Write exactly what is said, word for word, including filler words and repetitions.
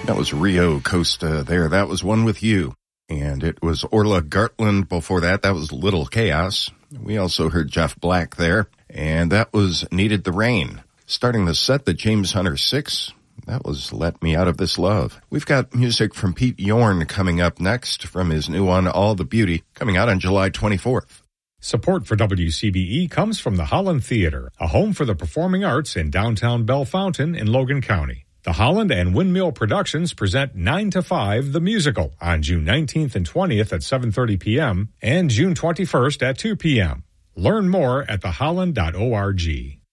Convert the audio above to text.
That was Rio Costa there. That was One With You. And it was Orla Gartland before that. That was Little Chaos. We also heard Jeff Black there. And that was Needed the Rain. Starting the set, the James Hunter Six. That was Let Me Out of This Love. We've got music from Pete Yorn coming up next from his new one, All the Beauty, coming out on July twenty-fourth. Support for W C B E comes from the Holland Theater, a home for the performing arts in downtown Bellefontaine in Logan County. The Holland and Windmill Productions present nine to five, the musical, on June nineteenth and twentieth at seven thirty p.m. and June twenty-first at two p.m. Learn more at the holland dot org.